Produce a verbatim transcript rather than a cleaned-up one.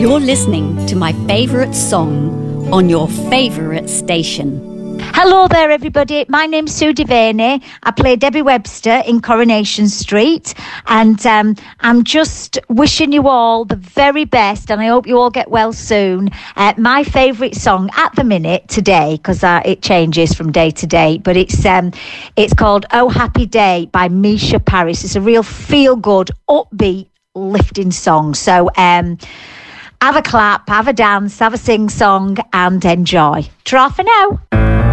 You're listening to my favourite song on your favourite station. Hello there, everybody. My name's Sue Devaney. I play Debbie Webster in Coronation Street, and um, I'm just wishing you all the very best, and I hope you all get well soon. Uh, my favourite song at the minute today, because uh, it changes from day to day, but it's um, it's called "Oh Happy Day" by Misha Paris. It's a real feel-good, upbeat, lifting song. So um, have a clap, have a dance, have a sing-song, and enjoy. Ta-ra for now.